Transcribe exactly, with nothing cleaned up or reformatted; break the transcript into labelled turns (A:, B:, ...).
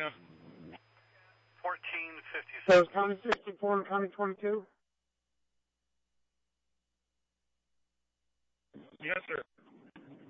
A: him.
B: fourteen fifty-six.
C: So it's County sixty-four and County twenty-two?
A: Yes, sir.